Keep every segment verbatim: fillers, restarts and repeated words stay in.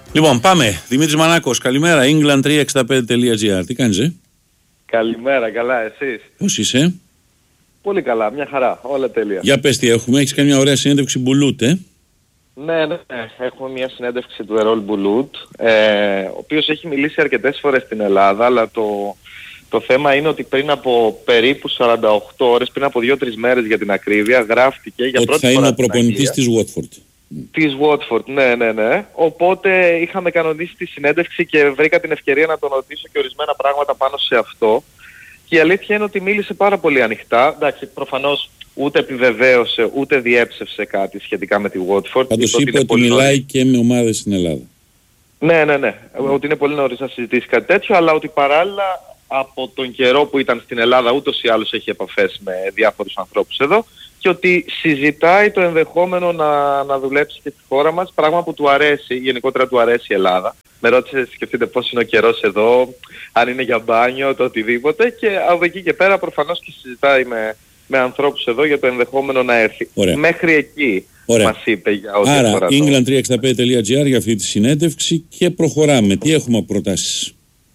Λοιπόν, πάμε. Δημήτρης Μανάκος, καλημέρα. England τριακόσια εξήντα πέντε τελεία τζι άρ. Τι κάνεις, ε? Καλημέρα, καλά, εσείς? Πώς είσαι? Πολύ καλά, μια χαρά, όλα τέλεια. Για πες τι έχουμε, έχεις κάνει μια ωραία συνέντευξη Μπουλούτ, ε? Ναι, ναι, ναι. Έχουμε μια συνέντευξη του Ερόλ Μπουλούτ, ε, ο οποίος έχει μιλήσει αρκετές φορές στην Ελλάδα, αλλά το, το θέμα είναι ότι πριν από περίπου σαράντα οκτώ ώρες, πριν από δύο τρεις μέρες για την ακρίβεια, γράφτηκε για ότι πρώτη θα φορά είναι ο προπονητής της Watford. Της Watford, ναι, ναι, ναι. Οπότε είχαμε κανονίσει τη συνέντευξη και βρήκα την ευκαιρία να τον ρωτήσω και ορισμένα πράγματα πάνω σε αυτό. Και η αλήθεια είναι ότι μίλησε πάρα πολύ ανοιχτά. Εντάξει, προφανώς ούτε επιβεβαίωσε ούτε διέψευσε κάτι σχετικά με τη Watford. Πάντως είπε ότι, ότι μιλάει νωρίς και με ομάδες στην Ελλάδα. Ναι, ναι, ναι. Ότι είναι πολύ νωρίς να συζητήσει κάτι τέτοιο, αλλά ότι παράλληλα από τον καιρό που ήταν στην Ελλάδα ούτως ή άλλως έχει επαφές με διάφορους ανθρώπους εδώ και ότι συζητάει το ενδεχόμενο να, να δουλέψει και στη χώρα μας, πράγμα που του αρέσει, γενικότερα του αρέσει η Ελλάδα. Με ρώτησε, σκεφτείτε πώς είναι ο καιρός εδώ, αν είναι για μπάνιο, το οτιδήποτε, και από εκεί και πέρα προφανώς και συζητάει με, με ανθρώπους εδώ για το ενδεχόμενο να έρθει. Ωραία. Μέχρι εκεί Ωραία. μας είπε για ό,τι Άρα, αφορά England τριακόσια εξήντα πέντε τελεία τζι άρ για αυτή τη συνέντευξη και προχωράμε. Τι έχουμε από προτάσεις?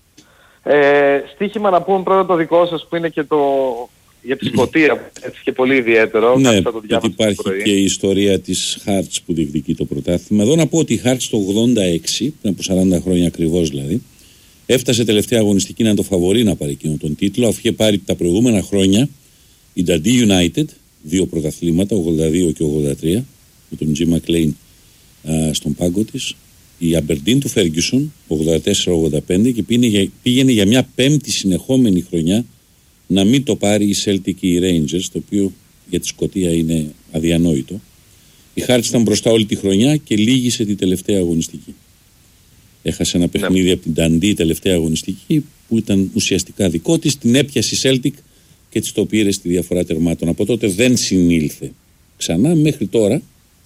Ε, στοίχημα να πούμε πρώτα το δικό σας που είναι και το... για τη Σκωτία, έτσι και πολύ ιδιαίτερο. Ναι, γιατί υπάρχει και η ιστορία της Hearts που διεκδικεί το πρωτάθλημα. Εδώ να πω ότι η Hearts το ογδόντα έξι, πριν από σαράντα χρόνια ακριβώς δηλαδή, έφτασε τελευταία αγωνιστική να είναι το φαβορί να πάρει εκείνο τον τίτλο, αφού είχε πάρει τα προηγούμενα χρόνια η Dundee United, δύο πρωταθλήματα, ογδόντα δύο και ογδόντα τρία, με τον Jim McLean α, στον πάγκο της, η Aberdeen του Ferguson, ογδόντα τέσσερα ογδόντα πέντε, και πήγαινε για, πήγαινε για μια πέμπτη συνεχόμενη χρονιά να μην το πάρει η Celtic και οι Rangers, το οποίο για τη Σκωτία είναι αδιανόητο. Η Hearts ήταν μπροστά όλη τη χρονιά και λύγησε τη τελευταία αγωνιστική. Έχασε ένα παιχνίδι από την Dundee τελευταία αγωνιστική που ήταν ουσιαστικά δικό της, την έπιασε η Celtic και της το πήρε στη διαφορά τερμάτων. Από τότε δεν συνήλθε ξανά μέχρι τώρα,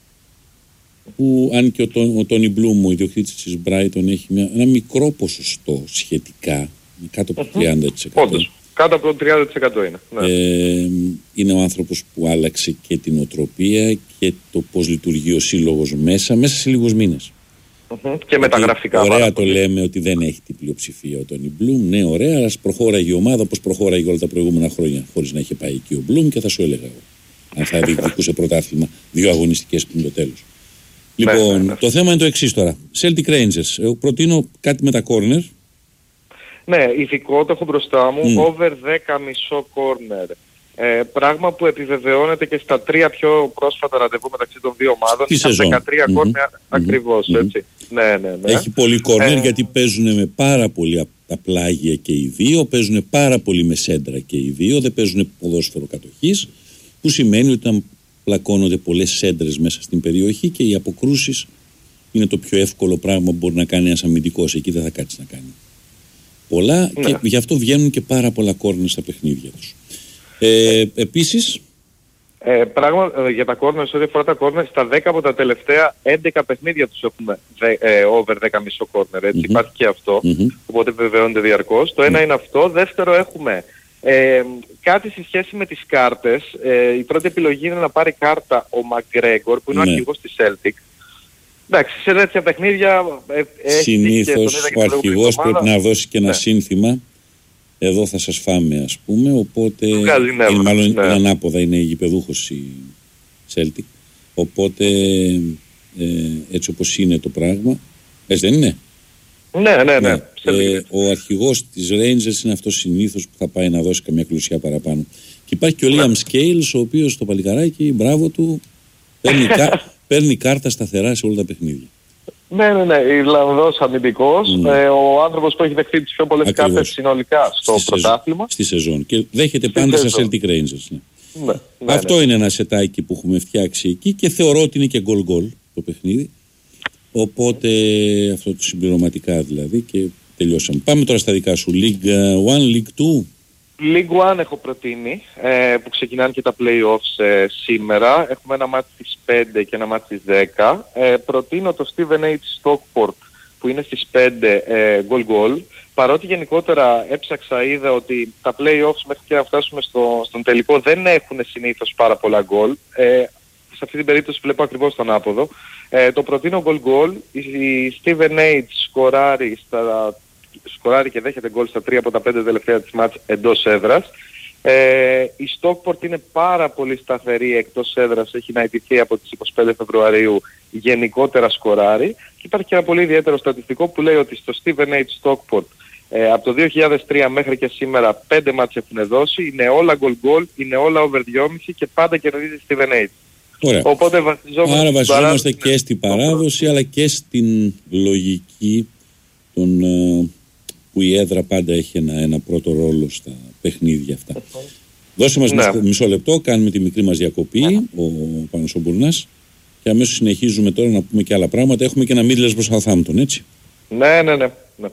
που αν και ο, ο Τόνι Μπλουμ, ο ιδιοκτήτης της Brighton, έχει μια, ένα μικρό ποσοστό σχετικά, κάτω από το τριάντα τοις εκατό. Όντως, κάτω από το τριάντα τοις εκατό είναι. Ναι. Ε, είναι ο άνθρωπος που άλλαξε και την οτροπία και το πώς λειτουργεί ο σύλλογος μέσα, μέσα σε λίγους μήνες. Mm-hmm. Και με τα γραφικά. Ωραία το λέμε ότι δεν έχει την πλειοψηφία ο Τόνι Μπλουμ. Ναι, ωραία, αλλά προχώραγε η ομάδα όπως προχώραγε όλα τα προηγούμενα χρόνια, χωρίς να είχε πάει εκεί ο Μπλουμ, και θα σου έλεγα εγώ, αν θα διεκδικούσε πρωτάθλημα δύο αγωνιστικές πριν το τέλος. Λοιπόν, ναι, ναι, ναι. Το θέμα είναι το εξής τώρα. Celtic Rangers. Εγώ προτείνω κάτι με τα corner. Ναι, ηθικό το έχω μπροστά μου. Mm. Over δέκα μισό corner. Ε, πράγμα που επιβεβαιώνεται και στα τρία πιο πρόσφατα ραντεβού μεταξύ των δύο ομάδων. Είχαν δεκατρία mm-hmm. corner mm-hmm. ακριβώς, mm-hmm. έτσι. Ναι, ναι, ναι. Έχει πολύ corner ε... γιατί παίζουν με πάρα πολύ τα πλάγια και οι δύο, παίζουν πάρα πολύ με σέντρα και οι δύο, δεν παίζουν ποδόσφαιρο κατοχής, που σημαίνει ότι όταν πλακώνονται πολλές σέντρες μέσα στην περιοχή και οι αποκρούσεις είναι το πιο εύκολο πράγμα που μπορεί να κάνει ένας αμυντικός. Εκεί δεν θα κάτσει να κάνει πολλά, ναι. Και γι' αυτό βγαίνουν και πάρα πολλά κόρνερ στα παιχνίδια τους. Ε, επίσης ε, πράγμα ε, για τα κόρνερ, σε ό,τι αφορά τα κόρνερ, στα δέκα από τα τελευταία έντεκα παιχνίδια τους έχουμε δε, ε, over δέκα μισό κόρνερ, έτσι. Mm-hmm. Υπάρχει και αυτό, mm-hmm. οπότε βεβαιώνεται διαρκώς. Το ένα mm-hmm. είναι αυτό. Δεύτερο, έχουμε ε, κάτι σε σχέση με τις κάρτες. Ε, η πρώτη επιλογή είναι να πάρει κάρτα ο Μακγκρέγκορ, που είναι mm-hmm. ο αρχηγός της Celtic. Εντάξει, σε τέτοια παιχνίδια ε, συνήθως ο αρχηγός πρέπει να δώσει και ένα ναι. σύνθημα. Εδώ θα σας φάμε, ας πούμε. Οπότε είναι, μάλλον ναι. ανάποδα, είναι γηπεδούχος η Celtic. Οπότε ε, έτσι όπως είναι το πράγμα, έτσι δεν είναι? Ναι, ναι, ναι, ναι. Ε, ο αρχηγός της Rangers είναι αυτός συνήθως που θα πάει να δώσει καμιά κλουσιά παραπάνω. Και υπάρχει και ο Liam Scales, ο οποίος το παλικαράκι, μπράβο του, παίρνει, κα, παίρνει κάρτα σταθερά σε όλα τα παιχνίδια. Ναι, ναι, ναι, Ιρλανδός αμυντικός, mm. ε, ο άνθρωπος που έχει δεχτεί τις πιο πολλές κάρτες συνολικά στο στη πρωτάθλημα. Στη σεζόν και δέχεται στη πάντα στα Celtic Rangers. Ναι. Ναι, ναι, αυτό ναι. είναι ένα σετάκι που έχουμε φτιάξει εκεί και θεωρώ ότι είναι και γκολ-γκολ το παιχνίδι. Οπότε αυτό το συμπληρωματικά δηλαδή, και τελειώσαμε. Πάμε τώρα στα δικά σου. League one, League two. League one έχω προτείνει, ε, που ξεκινάνε και τα play-offs ε, σήμερα. Έχουμε ένα μάτι στις πέντε και ένα μάτι στις δέκα. Ε, προτείνω το Steven H. Stockport που είναι στις πέντε ε, goal-goal. Παρότι γενικότερα έψαξα, είδα ότι τα play-offs μέχρι και να φτάσουμε στο, στον τελικό δεν έχουν συνήθως πάρα πολλά goal. Ε, σε αυτή την περίπτωση βλέπω ακριβώς τον άποδο. Ε, το προτείνω goal goal. Η Steven Age σκοράρει, στα, σκοράρει και δέχεται γκολ στα τρία από τα πέντε τελευταία της μάτς εντός έδρας. Ε, η Stockport είναι πάρα πολύ σταθερή εκτός έδρας, έχει να ιτηθεί από τις είκοσι πέντε Φεβρουαρίου, γενικότερα σκοράρει. Και υπάρχει και ένα πολύ ιδιαίτερο στατιστικό που λέει ότι στο Steven Age Stockport ε, από το δύο χιλιάδες τρία μέχρι και σήμερα πέντε μάτς έχουν δώσει, είναι όλα goal goal, είναι όλα over δυόμισι και πάντα κερδίζει Steven Age. Ωραία. Οπότε βασιζόμαστε, Άρα βασιζόμαστε και στην παράδοση αλλά και στην λογική των, που η έδρα πάντα έχει ένα, ένα πρώτο ρόλο στα παιχνίδια αυτά. Uh-huh. Δώσε μας ναι. μισό λεπτό, κάνουμε τη μικρή μας διακοπή, uh-huh. ο Πάνος ο Μπουρνάς, και αμέσως συνεχίζουμε τώρα να πούμε και άλλα πράγματα. Έχουμε και ένα Middlesbrough Southampton, έτσι. Ναι, ναι, ναι. ναι.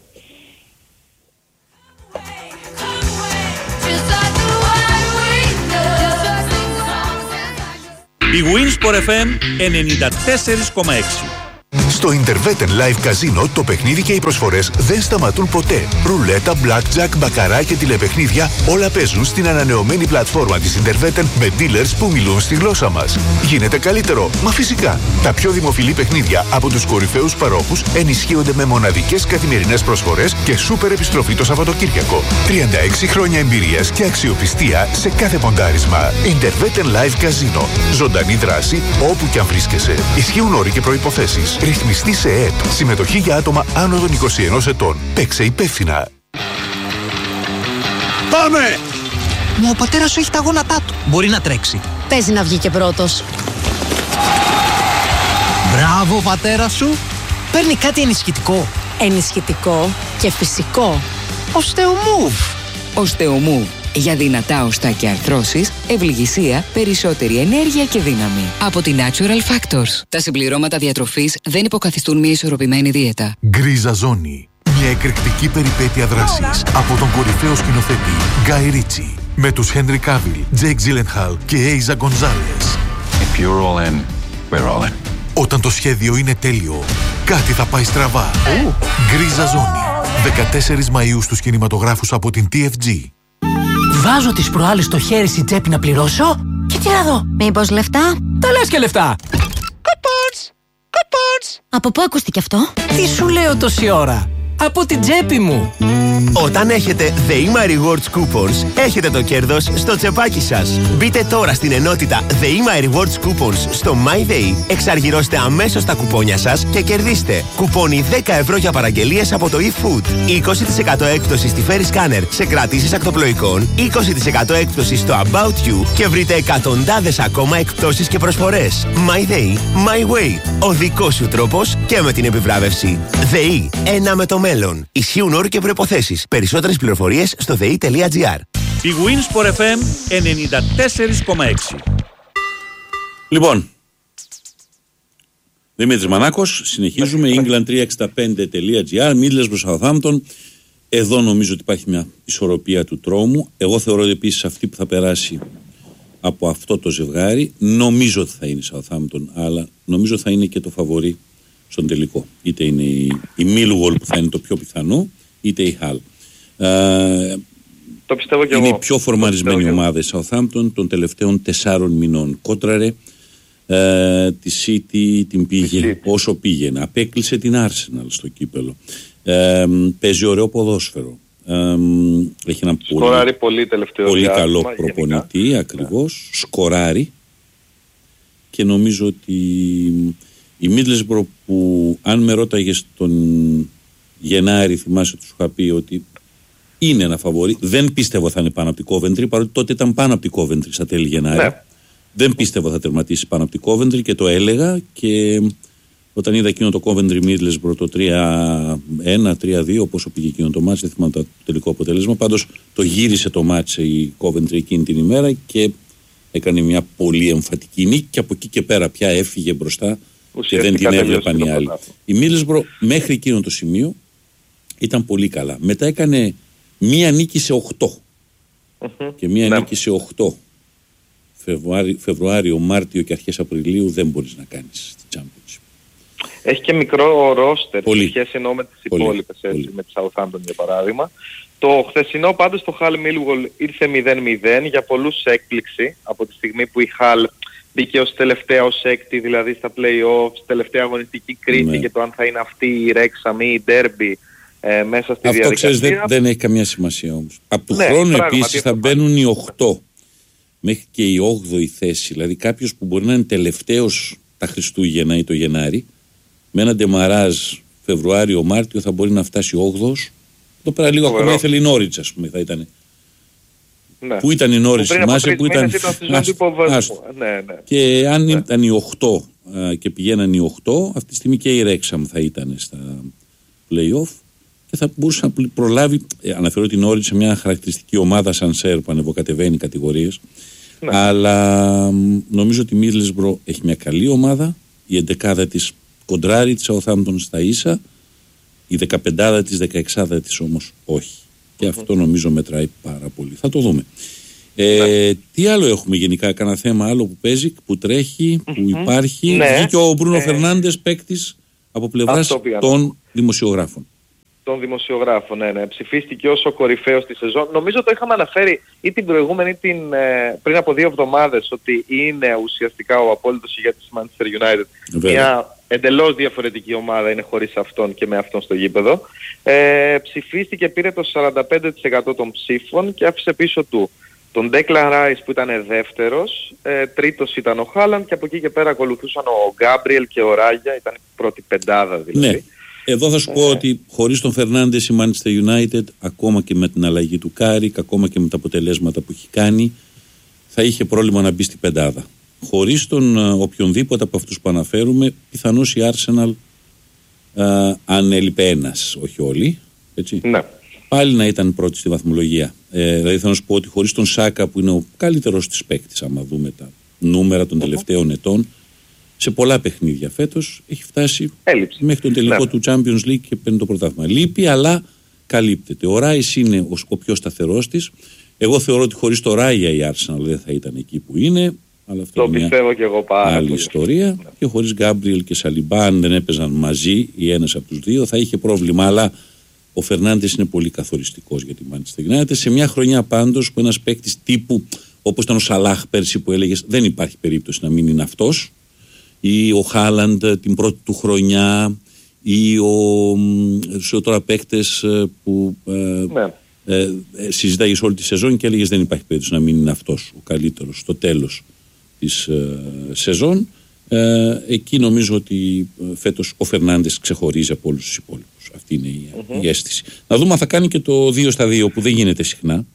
Η Winsport εφ εμ ενενήντα τέσσερα κόμμα έξι. Στο Interveten Live Casino το παιχνίδι και οι προσφορές δεν σταματούν ποτέ. Ρουλέτα, blackjack, μπακαρά και τηλεπαιχνίδια όλα παίζουν στην ανανεωμένη πλατφόρμα της Interveten με dealers που μιλούν στη γλώσσα μας. Γίνεται καλύτερο, μα φυσικά. Τα πιο δημοφιλή παιχνίδια από τους κορυφαίους παρόχους ενισχύονται με μοναδικές καθημερινές προσφορές και σούπερ επιστροφή το Σαββατοκύριακο. τριάντα έξι χρόνια εμπειρίας και αξιοπιστία σε κάθε ποντάρισμα. Interveten Live Casino. Ζωντανή δράση όπου και αν βρίσκεσαι. Ισχύουν όροι και προϋποθέσεις. Ρυθμιστή σε ΕΕΠ. Συμμετοχή για άτομα άνω των είκοσι ενός ετών. Παίξε υπεύθυνα. Πάμε! Μα ο πατέρας σου έχει τα γόνατά του. Μπορεί να τρέξει. Παίζει να βγει και πρώτος. Μπράβο, πατέρα σου. Παίρνει κάτι ενισχυτικό. Ενισχυτικό και φυσικό. Οστεομούβ. Οστεομούβ. Για δυνατά οστά και αρθρώσεις, ευληγησία, περισσότερη ενέργεια και δύναμη. Από τη Natural Factors. Τα συμπληρώματα διατροφής δεν υποκαθιστούν μια ισορροπημένη δίαιτα. Γκρίζα Ζώνη. Μια εκρηκτική περιπέτεια δράσης από τον κορυφαίο σκηνοθέτη Γκάι Ρίτσι. Με τους Henry Cavill, Jake Gyllenhaal και Eiza Gonzalez. If you're all in, we're all in. Όταν το σχέδιο είναι τέλειο, κάτι θα πάει στραβά. Γκρίζα Ζώνη. δεκατέσσερις Μαΐου στους κινηματογράφους από την τι εφ τζι. Βάζω τις προάλλες στο χέρι στην τσέπη να πληρώσω και τι να δω. Μήπως λεφτά? Τα λες και λεφτά. Κουπόνς, κουπόνς. Από πού ακούστηκε αυτό? Τι σου λέω τόση ώρα? Από την τσέπη μου. Όταν έχετε The Ema Rewards Coupons, έχετε το κέρδος στο τσεπάκι σας. Μπείτε τώρα στην ενότητα The Ema Rewards Coupons στο MyDay, εξαργυρώστε αμέσως τα κουπόνια σας και κερδίστε κουπόνι δέκα ευρώ για παραγγελίες από το eFood, είκοσι τοις εκατό έκπτωση στη Ferry Scanner σε κρατήσεις ακτοπλοϊκών, είκοσι τοις εκατό έκπτωση στο About You και βρείτε εκατοντάδες ακόμα εκπτώσεις και προσφορές. MyDay, My Way, ο δικός σου τρόπος και με την επιβράβευση. ΔΕΗ, ένα με το μέλλον. Ισχύουν όροι και προϋποθέσεις. Περισσότερες πληροφορίες στο δε ι τελεία τζι άρ. Η Winsport εφ εμ ενενήντα τέσσερα κόμμα έξι. Λοιπόν, Δημήτρης Μανάκος, συνεχίζουμε. England τριακόσια εξήντα πέντε τελεία τζι άρ, Middlesbrough Southampton. Εδώ νομίζω ότι υπάρχει μια ισορροπία του τρόμου. Εγώ θεωρώ ότι επίσης αυτή που θα περάσει από αυτό το ζευγάρι, νομίζω ότι θα είναι η Southampton, αλλά νομίζω θα είναι και το φαβορί στον τελικό. Είτε είναι η, η Millwall που θα είναι το πιο πιθανό, είτε η Hull. Ε, το πιστεύω και είναι εγώ. η πιο φορμαρισμένη ομάδα η Southampton των τελευταίων τεσσάρων μηνών. Κότραρε ε, τη City, την πήγε όσο πήγαινε. Απέκλεισε την Arsenal στο κύπελο. Ε, παίζει ωραίο ποδόσφαιρο. Ε, έχει ένα σκοράρει πολύ, πολύ, πολύ καλό προπονητή, γενικά. Ακριβώς. Ναι. Σκοράρει και νομίζω ότι η Middlesbrough, που αν με ρώταγες τον Γενάρη, θυμάσαι ότι σου είχα πει ότι είναι ένα φαβορί, δεν πίστευα θα είναι πάνω από την Coventry, παρότι τότε ήταν πάνω από την Coventry στα τέλη Γενάρη. Ναι. Δεν πίστευα θα τερματίσει πάνω από την Coventry και το έλεγα, και όταν είδα εκείνο το Coventry Middlesbrough το τρία ένα τρία δύο, πόσο πήγε εκείνο το μάτς, δεν θυμάμαι το τελικό αποτέλεσμα, πάντως το γύρισε το μάτς η Coventry εκείνη την ημέρα και έκανε μια πολύ εμφατική νίκη, και από εκεί και πέρα πια έφυγε μπροστά και δεν την έβλεπαν οι άλλοι. Η Middlesbrough μέχρι εκείνο το σημείο ήταν πολύ καλά. Μετά έκανε μία νίκη σε οκτώ. Mm-hmm. Και μία ναι. νίκη σε οκτώ. Φεβρουάριο, Φεβρουάριο, Μάρτιο και αρχές Απριλίου δεν μπορείς να κάνεις στη Championship. Έχει και μικρό ρόστερ σε σχέση εννοώ με τις υπόλοιπες, έτσι, με τη Southampton για παράδειγμα. Το χθεσινό πάντως το Hull Millwall ήρθε μηδέν μηδέν, για πολλούς έκπληξη από τη στιγμή που η Hull μπήκε ως τελευταία, ως έκτη, δηλαδή στα play-offs, τελευταία αγωνιστική κρίθηκε ναι. το αν θα είναι αυτή η Wrexham ή η Derby ε, μέσα στη αυτό διαδικασία. Ξέρεις, δεν, δεν έχει καμία σημασία όμως. Από του ναι, χρόνου επίσης θα μπαίνουν οι οκτώ μέχρι και η όγδοη θέση. Δηλαδή κάποιος που μπορεί να είναι τελευταίος τα Χριστούγεννα ή το Γενάρη, με ένα ντεμαράζ Φεβρουάριο-Μάρτιο θα μπορεί να φτάσει όγδοος. Το πέρα λίγο ακόμα ήθελε η Νόριτς, ας πούμε, θα ήταν. Ναι. Πού ήταν η Νόριτς, θυμάσαι, που ήταν. Ναι, ναι. Και αν ναι. ήταν οι οκτώ και πηγαίναν οι οκτώ, αυτή τη στιγμή και η Wrexham θα ήταν στα play-off και θα μπορούσε να προλάβει. Ε, αναφέρω την Νόριτς σε μια χαρακτηριστική ομάδα σαν Σέρ που ανεβοκατεβαίνει κατηγορίες. Ναι. Αλλά νομίζω ότι η Middlesbrough έχει μια καλή ομάδα. Η εντεκάδα της κοντράρει της Southampton στα ίσα. Η δεκαπεντάδα της, δεκαεξάδα της όμως όχι. Και αυτό νομίζω μετράει πάρα πολύ. Θα το δούμε. Ε, ναι. Τι άλλο έχουμε γενικά, κανένα θέμα άλλο που παίζει, που τρέχει, που mm-hmm. υπάρχει. Ναι. Βγήκε ο Μπρούνο ε... Φερνάντες παίκτης από πλευράς των δημοσιογράφων. Των δημοσιογράφων, ναι, ναι. Ψηφίστηκε ως ο κορυφαίος της σεζόν. Νομίζω το είχαμε αναφέρει ή την προηγούμενη ή την, ε, πριν από δύο εβδομάδες ότι είναι ουσιαστικά ο απόλυτος ηγέτης της Manchester United. Βέβαια. Μια εντελώς διαφορετική ομάδα είναι χωρίς αυτόν και με αυτόν στο γήπεδο. Ε, ψηφίστηκε, πήρε το σαράντα πέντε τοις εκατό των ψήφων και άφησε πίσω του τον Declan Rice που ήταν δεύτερος, ε, τρίτος ήταν ο Χάλαντ και από εκεί και πέρα ακολουθούσαν ο Γκάμπριελ και ο Ράγια, ήταν η πρώτη πεντάδα δηλαδή. Ναι. Εδώ θα σου πω ότι χωρίς τον Φερνάντες η Manchester United, ακόμα και με την αλλαγή του Κάρικ, ακόμα και με τα αποτελέσματα που έχει κάνει, θα είχε πρόβλημα να μπει στην πεντάδα. Χωρίς τον uh, οποιονδήποτε από αυτούς που αναφέρουμε, πιθανώς η Arsenal, uh, αν έλειπε ένας, όχι όλοι, έτσι, ναι. πάλι να ήταν πρώτη στη βαθμολογία. Ε, δηλαδή θα να σου πω ότι χωρίς τον Σάκα που είναι ο καλύτερος της παίκτης, άμα δούμε τα νούμερα των τελευταίων ετών, σε πολλά παιχνίδια φέτος έχει φτάσει Έλλειψη. μέχρι τον τελικό ναι. του Champions League και παίρνει το πρωτάθλημα. Λείπει, αλλά καλύπτεται. Ο Ράις είναι ο, ο πιο σταθερός της. Εγώ θεωρώ ότι χωρίς το Ράγια η Arsenal δεν θα ήταν εκεί που είναι. Αλλά αυτό το είναι πιστεύω μια και εγώ πάρα άλλη πολύ. ιστορία. Ναι. Και χωρίς Γκάμπριελ και Σαλιμπά, αν δεν έπαιζαν μαζί ή ένας από τους δύο, θα είχε πρόβλημα. Αλλά ο Φερνάντες είναι πολύ καθοριστικός για τη Manchester United. Σε μια χρονιά πάντως που ένας παίκτης τύπου, όπως ήταν ο Σαλάχ πέρσι που έλεγες, δεν υπάρχει περίπτωση να μην είναι αυτός. Ή ο Χάλαντ την πρώτη του χρονιά, ή ο σε τώρα παίκτες που ε, ναι. ε, ε, συζητάγες όλη τη σεζόν και έλεγες δεν υπάρχει περίπτωση να μην είναι αυτός ο καλύτερος στο τέλος της ε, σεζόν. Ε, εκεί νομίζω ότι ε, φέτος ο Φερνάντες ξεχωρίζει από όλους τους υπόλοιπους. Αυτή είναι η, mm-hmm. η αίσθηση. Να δούμε αν θα κάνει και το δύο στα δύο που δεν γίνεται συχνά.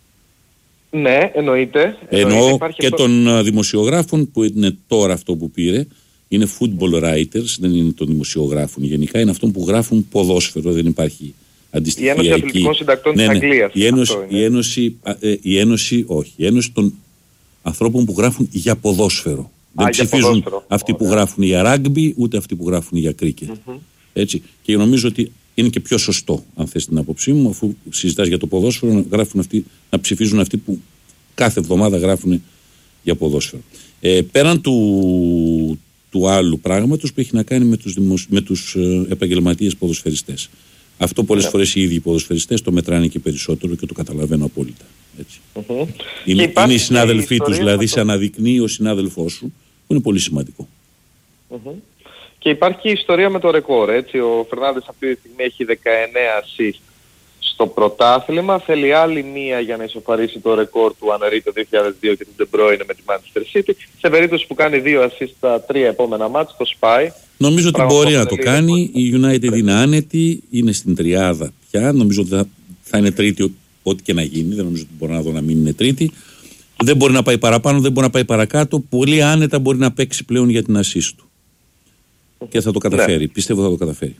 Ναι, εννοείται. Εννοώ και το... των δημοσιογράφων που είναι τώρα αυτό που πήρε. Είναι football writers, δεν είναι των δημοσιογράφων γενικά. Είναι αυτών που γράφουν ποδόσφαιρο, δεν υπάρχει αντιστοιχεία εκεί. Η Ένωση Αθλητικών Συντακτών ναι, της ναι. Αγγλίας. Η Ένωση, η, Ένωση, ε, η Ένωση, όχι, η Ένωση των ανθρώπων που γράφουν για ποδόσφαιρο. Α, δεν για ψηφίζουν ποδόσφαιρο. αυτοί Ωραία. που γράφουν για ράγκμπι, ούτε αυτοί που γράφουν για κρίκετ. Mm-hmm. Έτσι. Και νομίζω ότι είναι και πιο σωστό, αν θες την άποψή μου, αφού συζητάς για το ποδόσφαιρο, να, γράφουν αυτοί, να ψηφίζουν αυτοί που κάθε εβδομάδα γράφουν για ποδόσφαιρο. Ε, πέραν του, του άλλου πράγματος που έχει να κάνει με τους, δημοσ... με τους ε, επαγγελματίες ποδοσφαιριστές. Αυτό πολλές yeah. φορές οι ίδιοι ποδοσφαιριστές το μετράνε και περισσότερο και το καταλαβαίνω απόλυτα. Έτσι. Mm-hmm. Είναι, είναι οι συνάδελφοί τους, δηλαδή το... σε αναδεικνύει ο συνάδελφός σου, που είναι πολύ σημαντικό. Mm-hmm. Και υπάρχει η ιστορία με το ρεκόρ. Έτσι. Ο Φερνάντες αυτή τη στιγμή έχει δεκαεννέα assist στο πρωτάθλημα, θέλει άλλη μία για να ισοφαρίσει το ρεκόρ του Ανερί το δύο χιλιάδες δύο και του De Bruyne με τη Manchester City. Σε περίπτωση που κάνει δύο assist στα τρία επόμενα μάτς, το σπάει. Νομίζω ότι μπορεί να το κάνει. Η United είναι άνετη, είναι στην τριάδα πια. Νομίζω ότι θα, θα είναι τρίτη ό,τι και να γίνει. Δεν νομίζω ότι μπορεί να δω να μην είναι τρίτη. Δεν μπορεί να πάει παραπάνω, δεν μπορεί να πάει παρακάτω. Πολύ άνετα μπορεί να παίξει πλέον για την assist του. Και θα το καταφέρει. Ναι. Πιστεύω θα το καταφέρει.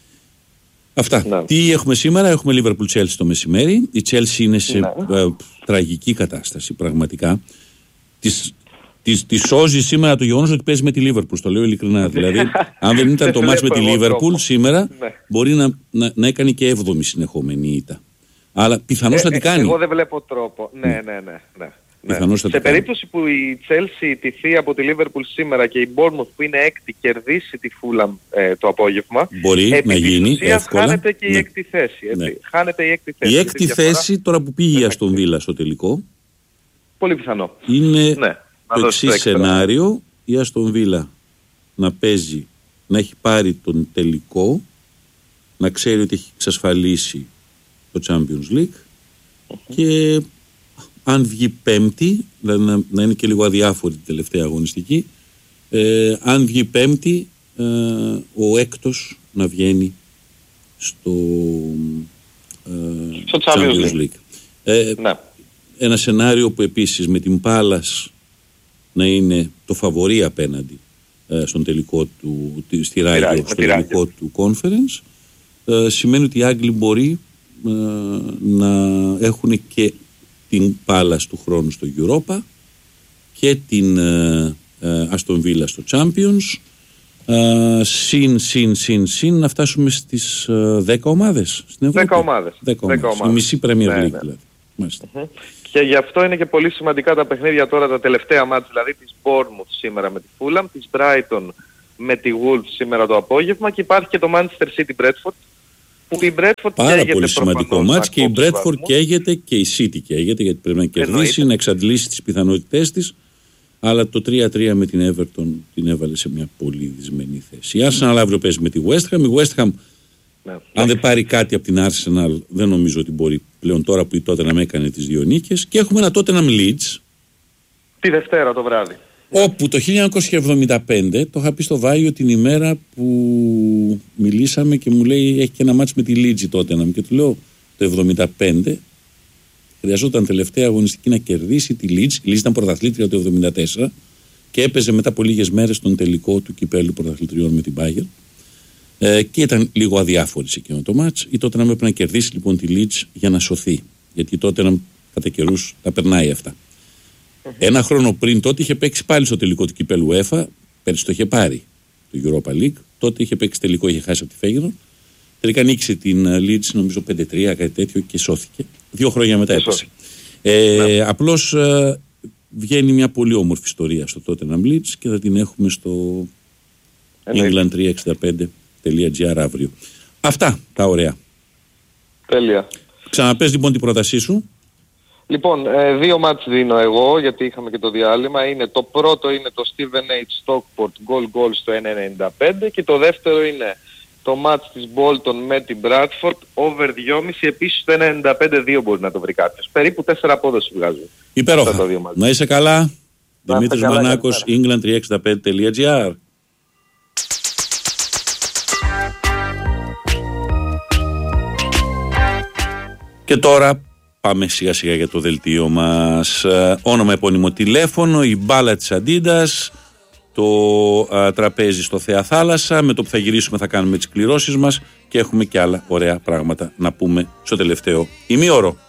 Αυτά. Ναι. Τι έχουμε σήμερα? Έχουμε Liverpool Chelsea το μεσημέρι. Η Chelsea είναι σε ναι. ε, τραγική κατάσταση πραγματικά. Της, της, της σώζει σήμερα το γεγονός ότι παίζει με τη Liverpool. Το λέω ειλικρινά. Δηλαδή, αν δεν ήταν το μάτς με τη Liverpool σήμερα, ναι. μπορεί να, να, να έκανε και έβδομη συνεχόμενη ήττα. Αλλά πιθανώς ε, θα την κάνει. Εγώ δεν βλέπω τρόπο. Ναι, ναι, ναι. ναι. Ναι. Σε περίπτωση που η Chelsea τηθεί από τη Liverpool σήμερα και η Bournemouth που είναι έκτη κερδίσει τη Fulham ε, το απόγευμα, μπορεί επί να γίνει εύκολα. Χάνεται και ναι. η έκτη θέση. Έτσι. Ναι. Χάνεται η έκτη θέση. Η έκτη θέση τώρα που πήγε στον Βίλα στο τελικό. Πολύ πιθανό. Είναι ναι. το εξής σενάριο, η Άστον Βίλα να παίζει, να έχει πάρει τον τελικό, να ξέρει ότι έχει εξασφαλίσει το Champions League uh-huh. και αν βγει πέμπτη, δηλαδή να, να είναι και λίγο αδιάφορη την τελευταία αγωνιστική, ε, αν βγει πέμπτη, ε, ο έκτος να βγαίνει στο, ε, στο Champions League. League. Ε, ναι. Ένα σενάριο που επίσης με την Πάλας να είναι το φαβορί απέναντι ε, στον τελικό του, στη Ράγιο, στο τελικό του conference, ε, σημαίνει ότι οι Άγγλοι μπορεί ε, να έχουν και την Πάλας του χρόνου στο Europa και την ε, ε, Αστον Βίλα στο Champions, ε, συν, συν, συν, συν να φτάσουμε στις ε, δέκα ομάδες στην Ευρώπη. δέκα ομάδες. δέκα ομάδες. Η μισή Premier League ναι, ναι. δηλαδή. Mm-hmm. Και γι' αυτό είναι και πολύ σημαντικά τα παιχνίδια τώρα, τα τελευταία μάτια, δηλαδή της Bournemouth σήμερα με τη Fulham, της Brighton με τη Wolves σήμερα το απόγευμα, και υπάρχει και το Manchester City Bradford, που η Bradford πάρα πολύ σημαντικό μάτς, και η Bradford καίγεται και η City καίγεται, γιατί πρέπει να κερδίσει, εννοείται, να εξαντλήσει τις πιθανότητές της, αλλά το τρία τρία με την Everton την έβαλε σε μια πολύ δυσμενή θέση. Η Arsenal αύριο παίζει με τη West Ham. Η West Ham, ναι, αν ναι. δεν πάρει κάτι από την Arsenal, δεν νομίζω ότι μπορεί πλέον, τώρα που η Tottenham έκανε τις δύο νίκες. Και έχουμε ένα Tottenham Leeds τη Δευτέρα το βράδυ, όπου το χίλια εννιακόσια εβδομήντα πέντε, το είχα πει στο Βάιο την ημέρα που μιλήσαμε και μου λέει έχει και ένα μάτς με τη Leeds Tottenham, και του λέω το εβδομήντα πέντε χρειαζόταν τελευταία αγωνιστική να κερδίσει τη Leeds. Η Leeds ήταν πρωταθλήτρια το εβδομήντα τέσσερα και έπαιζε μετά από λίγες μέρες τον τελικό του κυπέλλου πρωταθλητριών με την Bayern. Ε, και ήταν λίγο αδιάφορη σε εκείνο το μάτς. Η Tottenham έπρεπε να κερδίσει λοιπόν τη Leeds για να σωθεί, γιατί η Tottenham κατά καιρούς τα περνάει αυτά. Mm-hmm. Ένα χρόνο πριν τότε είχε παίξει πάλι στο τελικό του κυπέλλου UEFA, πέρυσι το είχε πάρει το Europa League, τότε είχε παίξει τελικό, είχε χάσει από τη Feyenoord. Τελικά νίκησε την Leeds νομίζω πέντε τρία, κάτι τέτοιο, και σώθηκε. Δύο χρόνια μετά έπεσε. Ε, ναι. Απλώς ε, βγαίνει μια πολύ όμορφη ιστορία στο Tottenham Leeds και θα την έχουμε στο England τριακόσια εξήντα πέντε τελεία τζι άρ αύριο. Αυτά τα ωραία. Τέλεια. Ξαναπες λοιπόν την πρότασή σου. Λοιπόν, ε, δύο μάτς δίνω εγώ, γιατί είχαμε και το διάλειμμα. Είναι, το πρώτο είναι το Steven H. Stockport goal goal στο ένα ενενήντα πέντε, και το δεύτερο είναι το μάτς της Bolton με την Bradford over δυόμισι, επίσης το ένα ενενήντα πέντε δύο μπορεί να το βρει κάποιος. Περίπου τέσσερα απόδοση βγάζουν. Υπέροχα. Να είσαι καλά. Δημήτρης Μανάκος, England τριακόσια εξήντα πέντε τελεία τζι άρ. Και τώρα πάμε σιγά σιγά για το δελτίο μας. Ε, όνομα, επώνυμο, τηλέφωνο, η μπάλα της Αντίντας, το α, τραπέζι στο Θέα Θάλασσα. Με το που θα γυρίσουμε θα κάνουμε τις κληρώσεις μας και έχουμε και άλλα ωραία πράγματα να πούμε στο τελευταίο ημίωρο.